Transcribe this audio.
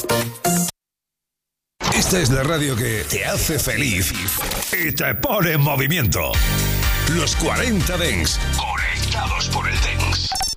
Esta es la radio que te hace feliz y te pone en movimiento. Los 40 Dents, conectados por el Dents.